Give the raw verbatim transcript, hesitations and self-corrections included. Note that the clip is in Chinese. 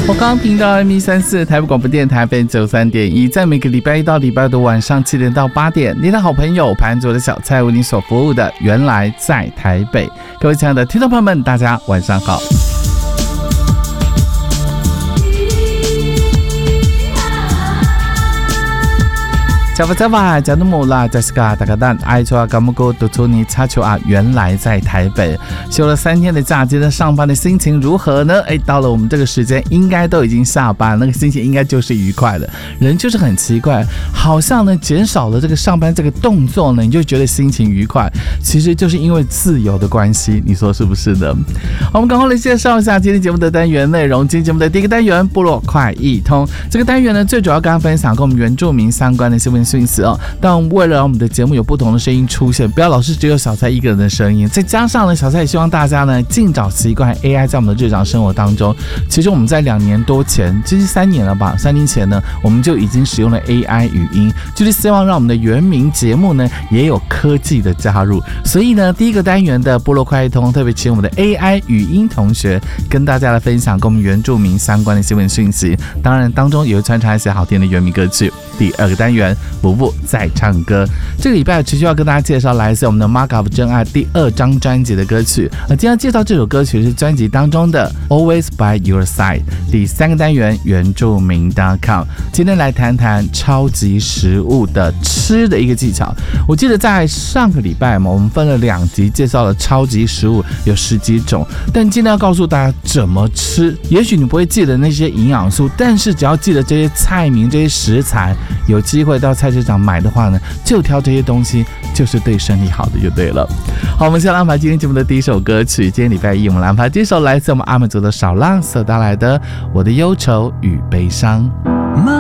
我刚刚频道 M 一三四 台北广播电台 F M 九十三点一，在每个礼拜一到礼拜五的晚上七点到八点，你的好朋友盘左的小蔡为你所服务的原来在台北。各位亲爱的听众朋友们，大家晚上好。加法加法，加努姆拉，加西卡达卡蛋，爱错啊，甘木哥读出你插球啊，原来在台北休了三天的假，今天上班的心情如何呢？哎，到了我们这个时间，应该都已经下班，那个心情应该就是愉快的。人就是很奇怪，好像呢减少了这个上班这个动作呢，你就觉得心情愉快，其实就是因为自由的关系，你说是不是呢？我们赶快来介绍一下今天节目的单元内容。今天节目的第一个单元，部落快易通。这个单元呢，最主要跟大家分享跟我们原住民相关的新闻讯息哦。但为了让我们的节目有不同的声音出现，不要老是只有小蔡一个人的声音，再加上呢，小蔡也希望大家呢尽早习惯 A I 在我们的日常生活当中。其实我们在两年多前，其实三年了吧，三年前呢，我们就已经使用了 A I 语音，就是希望让我们的原民节目呢也有科技的加入。所以呢，第一个单元的部落快易通，特别请我们的 A I 语音同学跟大家来分享跟我们原住民相关的新闻讯息，当然当中也会穿插一些好听的原民歌曲。第二个单元，不不在唱歌，这个礼拜持续要跟大家介绍来自我们的 Mark of 真爱第二张专辑的歌曲。而今天要介绍这首歌曲是专辑当中的 Always by Your Side。第三个单元，原住民 .com， 今天来谈谈超级食物的吃的一个技巧。我记得在上个礼拜嘛，我们分了两集介绍了超级食物有十几种，但今天要告诉大家怎么吃。也许你不会记得那些营养素，但是只要记得这些菜名、这些食材，有机会到菜市场买的话呢，就挑这些东西，就是对身体好的就对了。好，我们先来安排今天节目的第一首歌曲。今天礼拜一，我们来安排这首来自我们阿美族的少浪所带来的《我的忧愁与悲伤》。